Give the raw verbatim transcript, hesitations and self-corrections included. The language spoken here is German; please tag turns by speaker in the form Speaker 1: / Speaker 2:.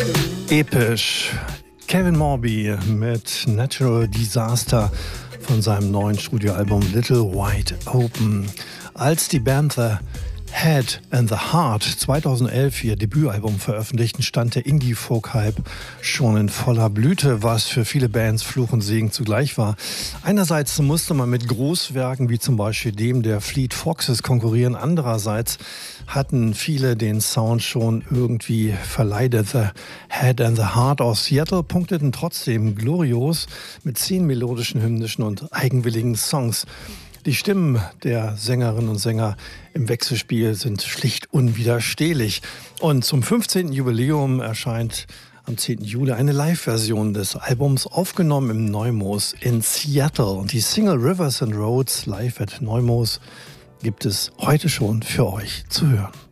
Speaker 1: Episch. Kevin Morby mit Natural Disaster von seinem neuen Studioalbum Little Wide Open. Als die Band The Head and the Heart zweitausendelf ihr Debütalbum veröffentlichten, stand der Indie-Folk-Hype schon in voller Blüte, was für viele Bands Fluch und Segen zugleich war. Einerseits musste man mit Großwerken wie zum Beispiel dem der Fleet Foxes konkurrieren, andererseits hatten viele den Sound schon irgendwie verleidet. The Head and the Heart aus Seattle punkteten trotzdem glorios mit zehn melodischen, hymnischen und eigenwilligen Songs. Die Stimmen der Sängerinnen und Sänger im Wechselspiel sind schlicht unwiderstehlich. Und zum fünfzehnten Jubiläum erscheint am zehnten Juli eine Live-Version des Albums, aufgenommen im Neumos in Seattle. Und die Single Rivers and Roads live at Neumos gibt es heute schon für euch zu hören.